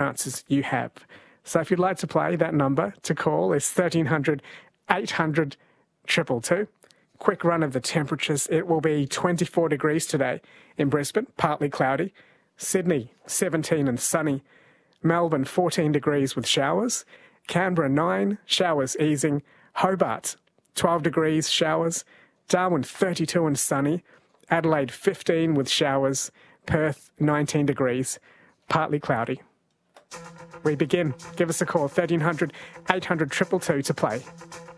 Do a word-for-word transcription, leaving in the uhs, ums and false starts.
chances you have. So if you'd like to play, that number to call is thirteen hundred, eight hundred, two two two. Quick run of the temperatures. It will be twenty-four degrees today in Brisbane, partly cloudy. Sydney, seventeen and sunny. Melbourne, fourteen degrees with showers. Canberra, nine, showers easing. Hobart, twelve degrees, showers. Darwin, thirty-two and sunny. Adelaide, fifteen with showers. Perth, nineteen degrees, partly cloudy. We begin. Give us a call, thirteen hundred, eight hundred, two two two to play.